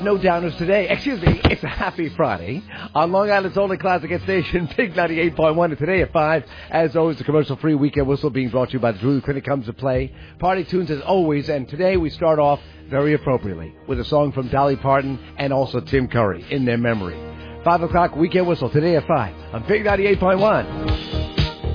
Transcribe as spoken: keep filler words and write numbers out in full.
No downers today. Excuse me, it's a happy Friday on Long Island's only classic hit station, Big ninety-eight point one. And today at five, as always, the commercial-free weekend whistle being brought to you by the Druid Clinic comes to play. Party tunes as always, and today we start off very appropriately with a song from Dolly Parton and also Tim Curry in their memory. Five o'clock weekend whistle today at five on Big ninety-eight point one.